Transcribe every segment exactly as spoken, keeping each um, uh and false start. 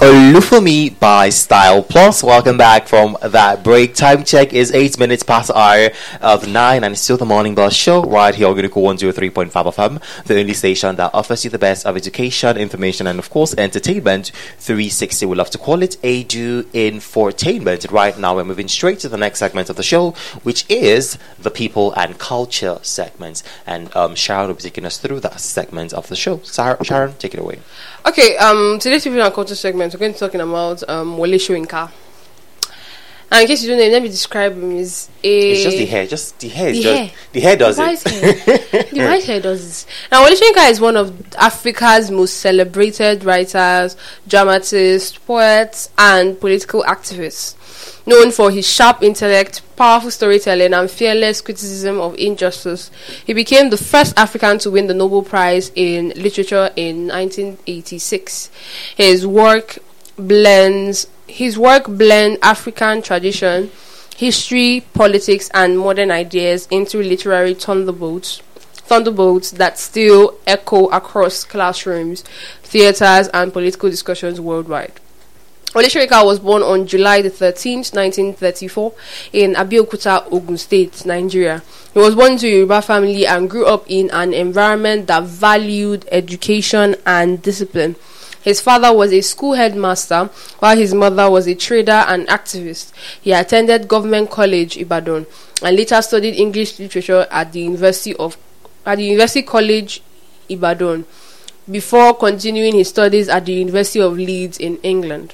Olufumi by Style Plus. Welcome back from that break. Time check is eight minutes past the hour of nine, and it's still the Morning Buzz show right here on Unico one oh three point five F M, the only station that offers you the best of education, information, and of course entertainment three sixty. We love to call it Edu Infotainment. Right now, we're moving straight to the next segment of the show, which is the people and culture segment. And um, Sharon will be taking us through that segment of the show. Sarah, Sharon, take it away. Okay, um, today's people and culture segment, we're going to be talking about um, Wole Soyinka. And in case you don't know, let me describe him. Is a It's just the hair, just the hair. The Is just, hair. The hair does the it. white hair. The white hair does this. Now, Wole Soyinka is one of Africa's most celebrated writers, dramatists, poets, and political activists. Known for his sharp intellect, powerful storytelling, and fearless criticism of injustice, he became the first African to win the Nobel Prize in Literature in nineteen eighty-six. His work blends his work blend African tradition, history, politics, and modern ideas into literary thunderbolts. Thunderbolts that still echo across classrooms, theaters, and political discussions worldwide. Wole Soyinka was born on July the thirteenth, nineteen thirty-four, in Abeokuta, Ogun State, Nigeria. He was born to a Yoruba family and grew up in an environment that valued education and discipline. His father was a school headmaster, while his mother was a trader and activist. He attended Government College, Ibadan, and later studied English literature at the University of at the University College, Ibadan, before continuing his studies at the University of Leeds in England.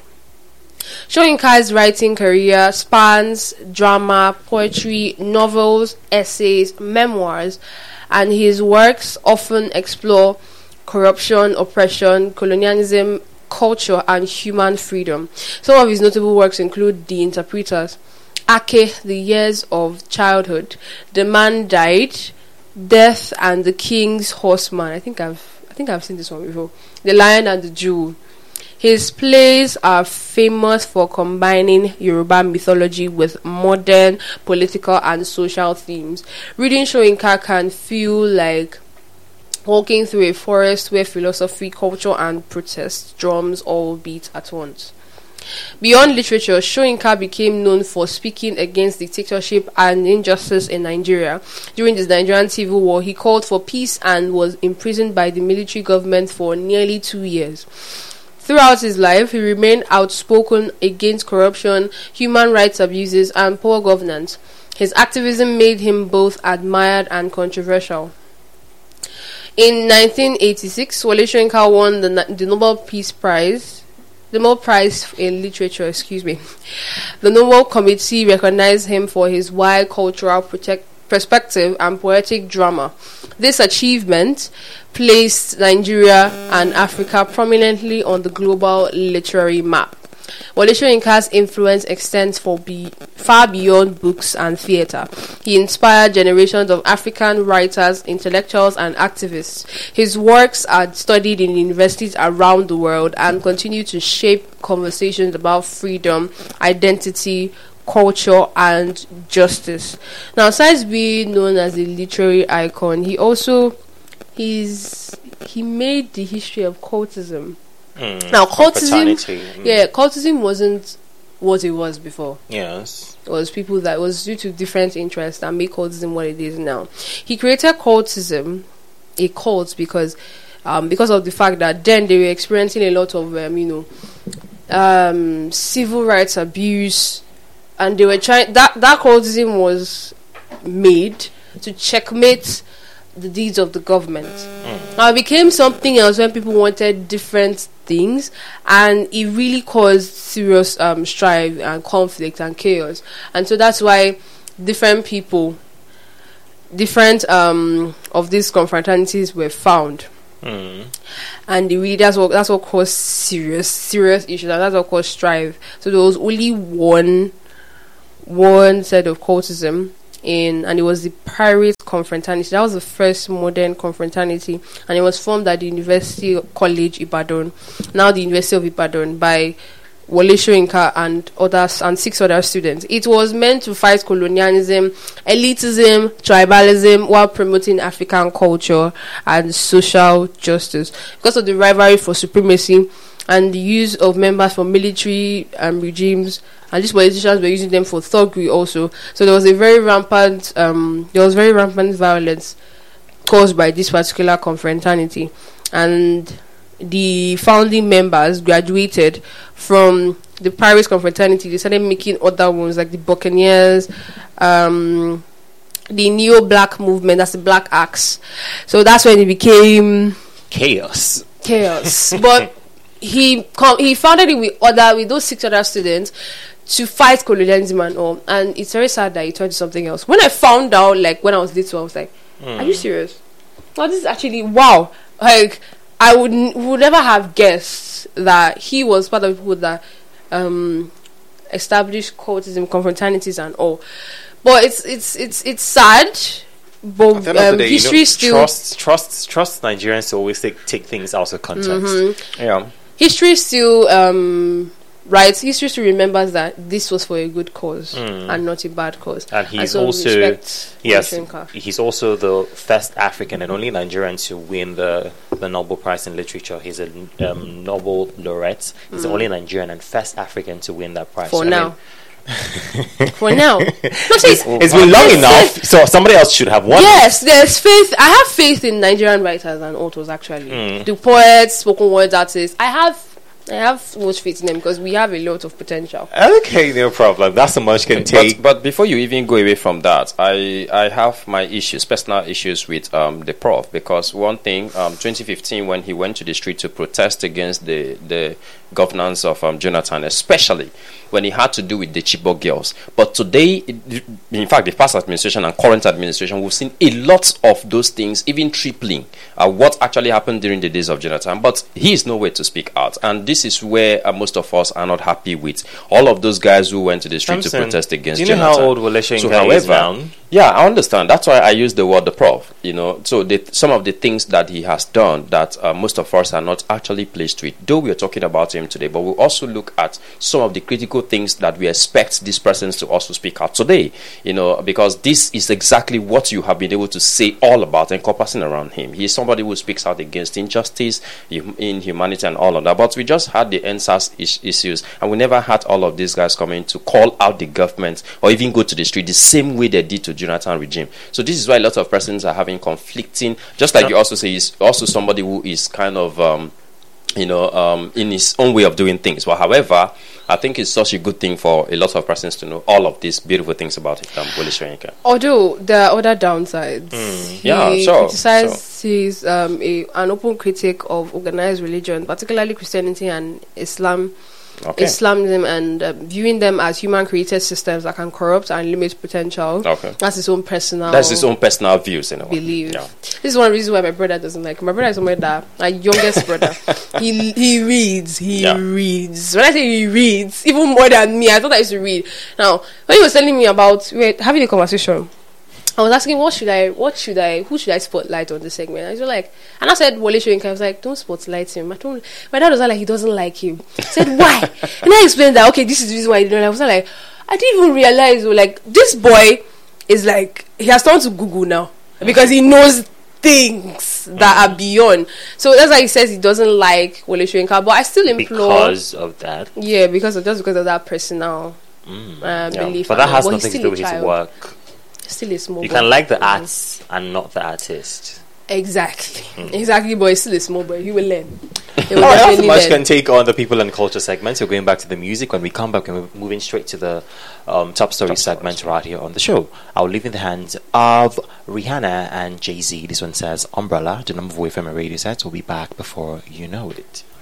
Soyinka's writing career spans drama, poetry, novels, essays, memoirs, and his works often explore corruption, oppression, colonialism, culture, and human freedom. Some of his notable works include The Interpreters, Ake, The Years of Childhood, The Man Died, Death and the King's Horseman. I think I've I think I've seen this one before. The Lion and the Jewel. His plays are famous for combining Yoruba mythology with modern political and social themes. Reading Soyinka can feel like walking through a forest where philosophy, culture, and protest drums all beat at once. Beyond literature, Soyinka became known for speaking against dictatorship and injustice in Nigeria. During the Nigerian Civil War, he called for peace and was imprisoned by the military government for nearly two years. Throughout his life, he remained outspoken against corruption, human rights abuses, and poor governance. His activism made him both admired and controversial. In nineteen eighty-six, Wole Soyinka won the, the Nobel Peace Prize, the Nobel Prize in Literature, excuse me. The Nobel Committee recognized him for his wide cultural protect, perspective and poetic drama. This achievement placed Nigeria and Africa prominently on the global literary map. Wole Soyinka's influence extends for be, far beyond books and theatre. He inspired generations of African writers, intellectuals, and activists. His works are studied in universities around the world and continue to shape conversations about freedom, identity, culture, and justice. Now, besides being known as a literary icon, he also he's he made the history of cultism. Mm, now, cultism, mm. yeah, cultism wasn't what it was before. Yes, it was people that it was due to different interests that made cultism what it is now. He created cultism, a cult, because um because of the fact that then they were experiencing a lot of um, you know um civil rights abuse. And they were trying that that cultism was made to checkmate the deeds of the government. Mm. Now it became something else when people wanted different things, and it really caused serious um, strife and conflict and chaos. And so that's why different people, different um, of these confraternities were found. Mm. And the really that's what that's what caused serious serious issues, and that's what caused strife. So there was only one. one set of cultism in, and it was the Pirate Confraternity. That was the first modern confraternity, and it was formed at the University College Ibadan, now the University of Ibadan, by Wole Soyinka and others and six other students. It was meant to fight colonialism, elitism, tribalism, while promoting African culture and social justice. Because of the rivalry for supremacy, and the use of members for military um, regimes, and these politicians were using them for thuggery also. So there was a very rampant, um, there was very rampant violence caused by this particular confraternity, and the founding members graduated from the Paris confraternity. They started making other ones like the Buccaneers, um, the Neo-Black movement. That's the Black Axe. So that's when it became chaos. Chaos, but he com- he founded it with other with those six other students to fight colonialism and all. And it's very sad that he turned to something else. When I found out, like when I was little, I was like, mm. "Are you serious? Oh, this is actually wow!" Like I would n- would never have guessed that he was part of the people that um, established cultism, confraternities, and all. But it's it's it's it's sad. But um, day, history you know, still trust trust trust Nigerians to always take take things out of context. Mm-hmm. Yeah, history still um, right. History still remembers that this was for a good cause mm. and not a bad cause. And he's and so also yes, he's also the first African and only Nigerian to win the the Nobel Prize in Literature. He's a um, Nobel laureate. He's mm. the only Nigerian and first African to win that prize. For so now. I mean, for now, no, it's, it's been long enough, faith. So somebody else should have won. Yes, there's faith. I have faith in Nigerian writers and authors. Actually, mm. the poets, spoken word artists. I have, I have much faith in them because we have a lot of potential. Okay, no problem. That's so much can take. But, but before you even go away from that, I I have my issues, personal issues with um the prof, because one thing, um twenty fifteen when he went to the street to protest against the the governance of um, Jonathan, especially when he had to do with the Chibok girls. But today, in fact, the past administration and current administration, we've seen a lot of those things, even tripling uh, what actually happened during the days of Jonathan. But he is nowhere to speak out. And this is where uh, most of us are not happy with all of those guys who went to the street Thompson, to protest against Jonathan. Do you know Jonathan. how old Wole Soyinka so, however, is now? Yeah, I understand. That's why I use the word the prof. You know, so the, some of the things that he has done that uh, most of us are not actually pleased with, though we are talking about him today, but we'll also look at some of the critical things that we expect these persons to also speak out today, you know, because this is exactly what you have been able to say all about encompassing around him. He is somebody who speaks out against injustice, inhumanity, and all of that. But we just had the N S A S is- issues, and we never had all of these guys coming to call out the government or even go to the street the same way they did to Jonathan regime. So this is why a lot of persons are having conflicting, just like yeah. you also say, he's also somebody who is kind of um, you know, um, in his own way of doing things. But however, I think it's such a good thing for a lot of persons to know all of these beautiful things about um, Wole Soyinka. Although there are other downsides. Mm. He yeah, sure. criticized sure. He's um, a, an open critic of organized religion, particularly Christianity and Islam. Okay. Islamism and uh, viewing them as human-created systems that can corrupt and limit potential. Okay. That's his own personal. That's his own personal views, in a way. Belief. Yeah. This is one reason why my brother doesn't like. My brother is somebody that my youngest brother. He he reads. He yeah. reads. When I say he reads, even more than me, I thought I used to read. Now, when he was telling me about, we were having a conversation. I was asking, what should I, what should I, who should I spotlight on this segment? And he was like, and I said, Wole Soyinka. I was like, don't spotlight him. I told, my dad was like, he doesn't like him. I said, why? And I explained that, okay, this is the reason why he didn't like. I was like, I didn't even realize, like, this boy is like, he has turned to Google now because he knows things that are beyond. So that's why he says he doesn't like Wole Soyinka. But I still implore. Because of that? Yeah, because of, just because of that personal mm. uh, yeah. belief. But that has nothing to do with his work. Still a small you boy. can like the arts and not the artist. Exactly. Mm. Exactly, but he's still a small boy. He will learn. He will Alright, that's much can take on the people and culture segment. So going back to the music, when we come back, we're moving straight to the um, top story top segment stories. Right here on the show. I'll leave in the hands of Rihanna and Jay-Z. This one says Umbrella, the number of F M radio sets. We'll be back before you know it.